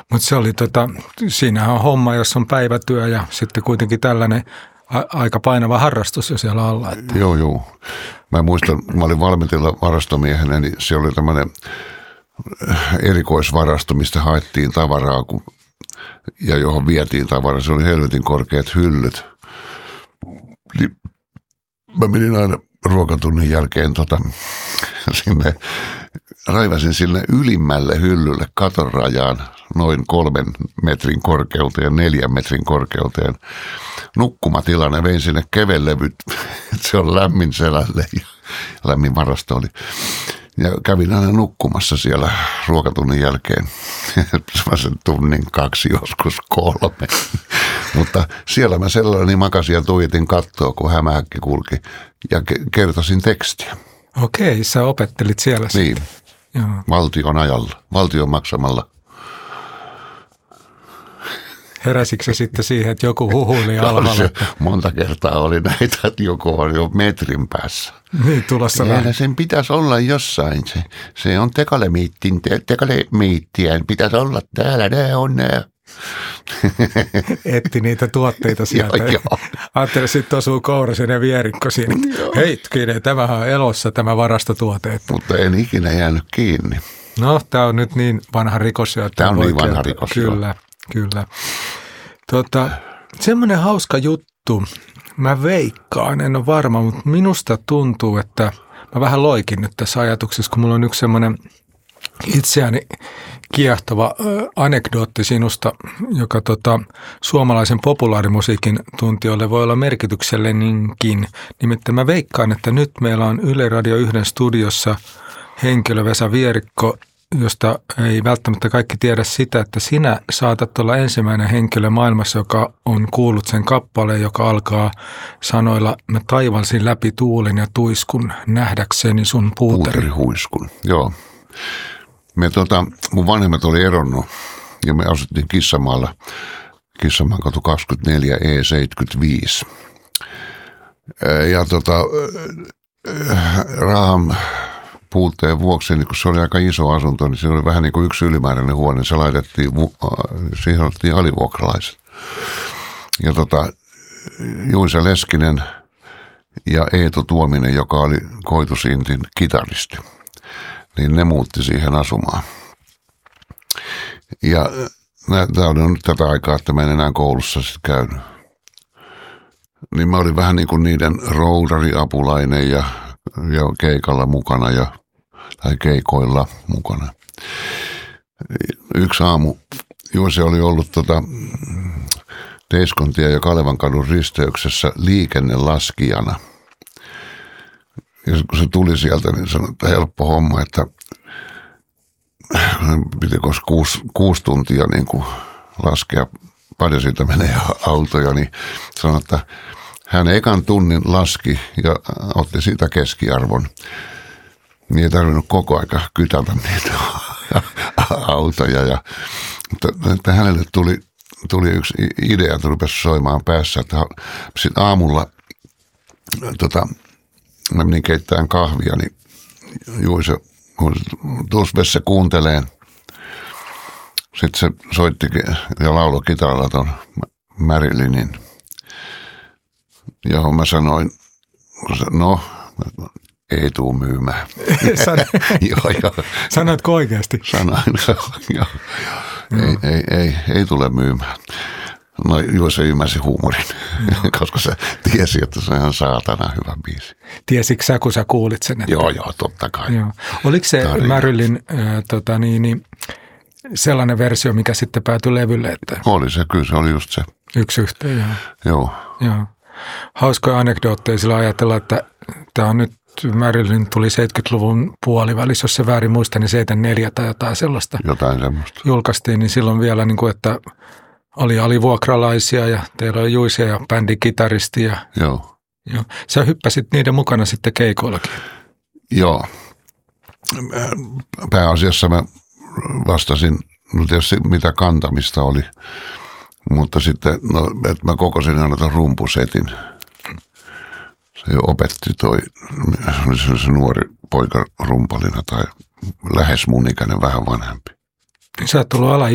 Mutta se oli siinähän on homma, jos on päivätyö ja sitten kuitenkin tällainen aika painava harrastus jo siellä alla. Että. Joo. Mä muistan, mä olin Valmetilla varastomiehenä, niin se oli tämmöinen erikoisvarasto, mistä haettiin tavaraa ja johon vietiin tavaraa. Se oli helvetin korkeat hyllyt. Mä menin aina ruokatunnin jälkeen sinne, raivasin sinne ylimmälle hyllylle katon rajaan noin 3 metrin korkeuteen, 4 metrin korkeuteen nukkumatilan ja vein sinne kevellevyt, että se on lämmin selälle ja lämmin varasto oli. Ja kävin aina nukkumassa siellä ruokatunnin jälkeen, sellaisen tunnin 2, joskus 3. Mutta siellä mä sellainen makasin ja tuijotin kattoa, kun hämähäkki kulki ja kertoisin tekstiä. Okei, sä opettelit siellä niin. sitten. Joo. Valtion ajalla, valtion maksamalla. Heräsikö se sitten siihen, että joku huhuili alhaalla? Monta kertaa oli näitä, että joku on jo metrin päässä. Niin, tulossa ja sen pitäisi olla jossain. Se on tekalemiittien. Pitäisi olla täällä, ne on ne. Etti niitä tuotteita sieltä. Joo. Ajattelin, sitten osuu Kourasen ja Vierikko siinä. Heitkinen, tämähän on elossa tämä varastotuote. Mutta en ikinä jäänyt kiinni. No, tämä on nyt niin vanha rikos. Tämä on niin vanha rikos. Kyllä. Semmoinen hauska juttu. Mä veikkaan, en ole varma, mutta minusta tuntuu, että mä vähän loikin nyt tässä ajatuksessa, kun mulla on yksi semmoinen itseäni kiehtova anekdootti sinusta, joka suomalaisen populaarimusiikin tuntijoille voi olla merkityksellinenkin. Nimittäin mä veikkaan, että nyt meillä on Yle Radio 1 studiossa henkilö Vesa Vierikko, josta ei välttämättä kaikki tiedä sitä, että sinä saatat olla ensimmäinen henkilö maailmassa, joka on kuullut sen kappaleen, joka alkaa sanoilla: mä taivalsin läpi tuulin ja tuiskun nähdäkseni sun puuterihuiskun. Joo. Mun vanhemmat oli eronnut ja me asuttiin Kissamaalla, Kissamaan katu 24 E75. Ja rahan puutteen vuoksi, niin kun se oli aika iso asunto, niin se oli vähän niin kuin yksi ylimääräinen huone. Se laitettiin, siihen otettiin alivuokralaiset. Ja Juisa Leskinen ja Eetu Tuominen, joka oli Koitusintin kitaristi, niin ne muutti siihen asumaan. Ja tämä on nyt tätä aikaa, että mä en enää koulussa sitten käynyt. Niin mä olin vähän niin kuin niiden roudariapulainen ja keikalla mukana tai keikoilla mukana. Yksi aamu Juise oli ollut Teiskontie ja Kalevankadun risteyksessä liikennelaskijana. Ja kun se tuli sieltä, niin sanoi, että helppo homma, että pitikö 6 tuntia niin kuin laskea, paljon siitä menee autoja, niin sanoi, että hän ekan tunnin laski ja otti siitä keskiarvon. Niin ei tarvinnut koko aika kytätä niitä autoja. Mutta hänelle tuli yksi idea, että rupesi soimaan päässä, että sitten aamulla mä menin keittämään kahvia, niin Juise tuossa Vesse kuunteleen. Sitten se soitti ja lauloi kitaralla ton Marilynin, johon mä sanoin, no, ei tuu myymään. Joo. Sanoitko oikeasti? Sanoin, joo. Ei tule myymään. No Juise ymmärsi huumorin, koska se tiesi, että se on ihan saatana hyvä biisi. Tiesitkö sä, kun sä kuulit sen? Että... Joo, totta kai. Joo. Oliko se Marylin sellainen versio, mikä sitten päätyi levylle? Että... Oli se, kyllä se oli just se. Yksi yhteen, joo. Joo. Hauskoja anekdootteja sillä ajatella, että tämä on nyt, Marylin tuli 70-luvun puolivälissä, jos se väärin muista, niin 74 tai jotain sellaista. Jotain semmoista. Julkaistiin, niin silloin vielä, niin kuin, että oli alivuokralaisia ja teillä oli Juisia ja bändin kitaristi. Joo. Sä hyppäsit niiden mukana sitten keikoillakin. Joo. Pääasiassa mä vastasin, no tietysti mitä kantamista oli, mutta sitten, että mä kokosin aina ton rumpusetin. Se opetti se nuori poika rumpalina tai lähes mun ikäinen, vähän vanhempi. Sä oot tullut